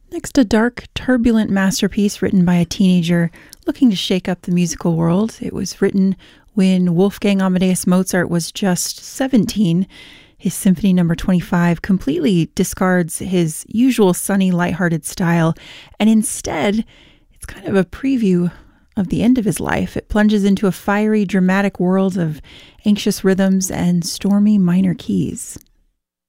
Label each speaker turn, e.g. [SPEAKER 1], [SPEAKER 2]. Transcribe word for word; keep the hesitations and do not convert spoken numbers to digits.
[SPEAKER 1] Next, a dark, turbulent masterpiece written by a teenager looking to shake up the musical world. It was written when Wolfgang Amadeus Mozart was just seventeen. His Symphony Number twenty-five completely discards his usual sunny, lighthearted style, and instead, it's kind of a preview of the end of his life. It plunges into a fiery, dramatic world of anxious rhythms and stormy minor keys.